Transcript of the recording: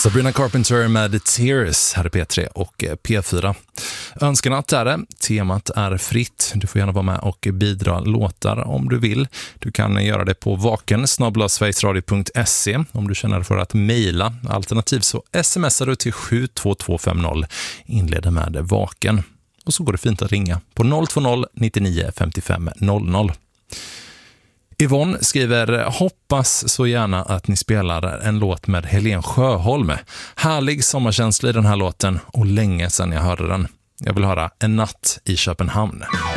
Sabrina Carpenter med Tears här i P3 och P4. Önskenatt är det. Temat är fritt. Du får gärna vara med och bidra låtar om du vill. Du kan göra det på vaken@sverigesradio.se om du känner för att mejla. Alternativt så smsar du till 72250. Inleder med vaken. Och så går det fint att ringa på 020 99 55 00. Yvonne skriver: hoppas så gärna att ni spelar en låt med Helen Sjöholm. Härlig sommarkänsla i den här låten och länge sedan jag hörde den. Jag vill höra En natt i Köpenhamn.